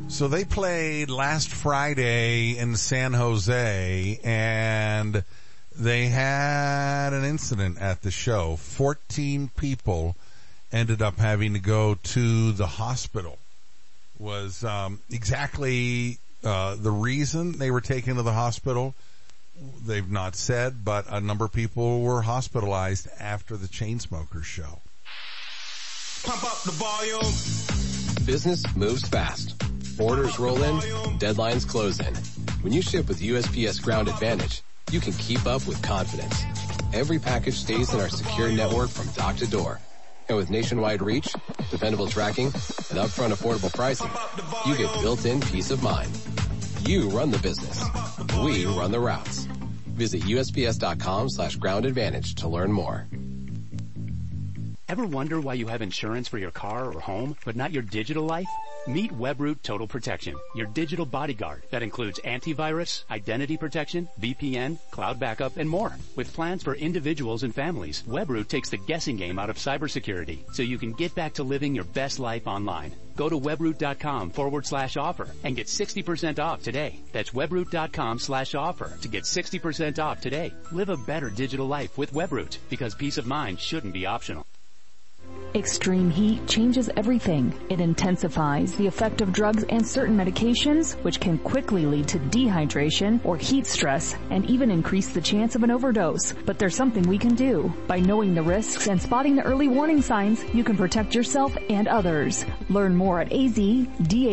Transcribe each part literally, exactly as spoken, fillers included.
So they played last Friday in San Jose, and they had an incident at the show. fourteen people ended up having to go to the hospital. Was um, exactly uh, the reason they were taken to the hospital, they've not said, but a number of people were hospitalized after the Chainsmokers show. Pump up the volume. Business moves fast. Orders roll in, deadlines close in. When you ship with U S P S Ground Advantage, you can keep up with confidence. Every package stays in our secure network from dock to door. And with nationwide reach, dependable tracking, and upfront affordable pricing, you get built-in peace of mind. You run the business. We run the routes. Visit U S P S dot com slash ground advantage to learn more. Ever wonder why you have insurance for your car or home, but not your digital life? Meet Webroot Total Protection, your digital bodyguard that includes antivirus, identity protection, V P N, cloud backup, and more. With plans for individuals and families, Webroot takes the guessing game out of cybersecurity so you can get back to living your best life online. Go to webroot.com forward slash offer and get sixty percent off today. That's webroot.com slash offer to get sixty percent off today. Live a better digital life with Webroot, because peace of mind shouldn't be optional. Extreme heat changes everything. It intensifies the effect of drugs and certain medications, which can quickly lead to dehydration or heat stress and even increase the chance of an overdose. But there's something we can do. By knowing the risks and spotting the early warning signs, you can protect yourself and others. Learn more at azdhs.gov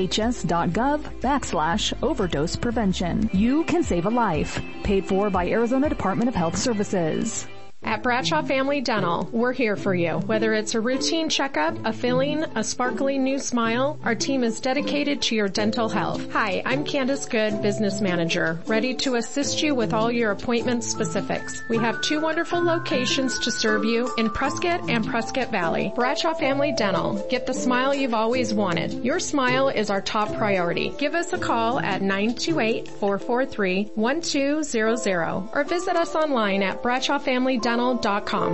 backslash overdose prevention. You can save a life. Paid for by Arizona Department of Health Services. At Bradshaw Family Dental, we're here for you. Whether it's a routine checkup, a filling, a sparkling new smile, our team is dedicated to your dental health. Hi, I'm Candace Good, Business Manager, ready to assist you with all your appointment specifics. We have two wonderful locations to serve you in Prescott and Prescott Valley. Bradshaw Family Dental. Get the smile you've always wanted. Your smile is our top priority. Give us a call at nine two eight, four four three, one two zero zero or visit us online at bradshaw family dental dot com.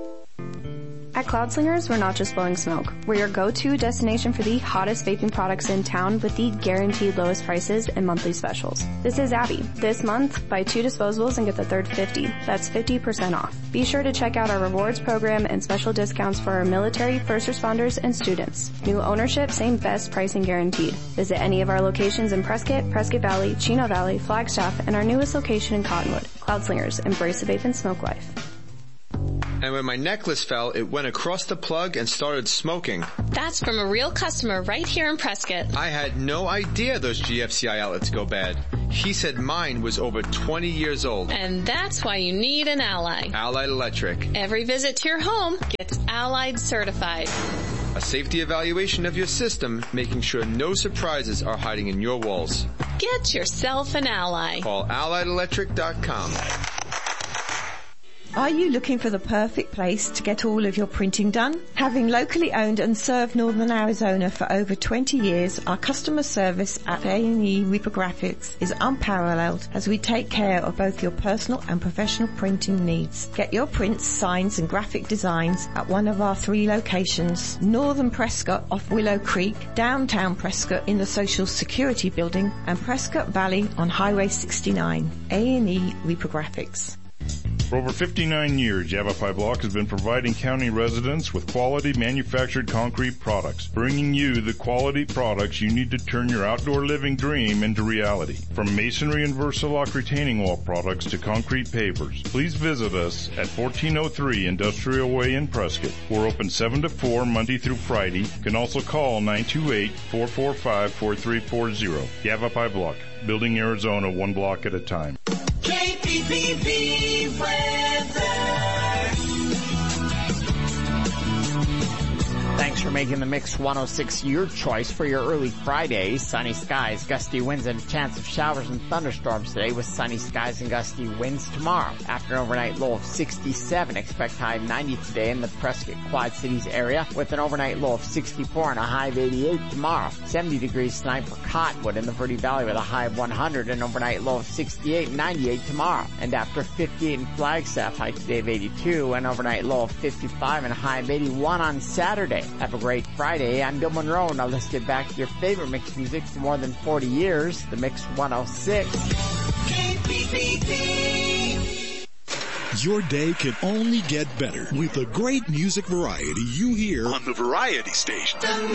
At Cloud Slingers, we're not just blowing smoke. We're your go-to destination for the hottest vaping products in town with the guaranteed lowest prices and monthly specials. This is Abby. This month, buy two disposables and get the third fifty. That's fifty percent off. Be sure to check out our rewards program and special discounts for our military, first responders, and students. New ownership, same best pricing guaranteed. Visit any of our locations in Prescott, Prescott Valley, Chino Valley, Flagstaff, and our newest location in Cottonwood. Cloud Slingers, embrace the vape and smoke life. And when my necklace fell, it went across the plug and started smoking. That's from a real customer right here in Prescott. I had no idea those G F C I outlets go bad. He said mine was over twenty years old. And that's why you need an Ally. Allied Electric. Every visit to your home gets Allied certified. A safety evaluation of your system, making sure no surprises are hiding in your walls. Get yourself an Ally. Call allied electric dot com. Are you looking for the perfect place to get all of your printing done? Having locally owned and served Northern Arizona for over twenty years, our customer service at A and E Reprographics is unparalleled as we take care of both your personal and professional printing needs. Get your prints, signs and graphic designs at one of our three locations: Northern Prescott off Willow Creek, downtown Prescott in the Social Security Building, and Prescott Valley on Highway sixty-nine. A and E Reprographics. For over fifty-nine years, Yavapai Block has been providing county residents with quality manufactured concrete products, bringing you the quality products you need to turn your outdoor living dream into reality. From masonry and Versalock retaining wall products to concrete pavers, please visit us at fourteen oh three Industrial Way in Prescott. We're open seven to four Monday through Friday. You can also call nine two eight, four four five, four three four zero. Yavapai Block, building Arizona one block at a time. K P P V weather. Thanks for making the Mix one oh six your choice for your early Friday. Sunny skies, gusty winds, and a chance of showers and thunderstorms today with sunny skies and gusty winds tomorrow. After an overnight low of sixty-seven, expect high of ninety today in the Prescott Quad Cities area with an overnight low of sixty-four and a high of eighty-eight tomorrow. seventy degrees tonight for Cottonwood in the Verde Valley with a high of one hundred and overnight low of sixty-eight and ninety-eight tomorrow. And after fifty-eight in Flagstaff, high today of eighty-two and overnight low of fifty-five and a high of eighty-one on Saturday. Have a great Friday. I'm Bill Monroe, and now let's get back to your favorite mixed music for more than forty years, the Mix one oh six. K P P P. Your day can only get better with the great music variety you hear on the Variety Station.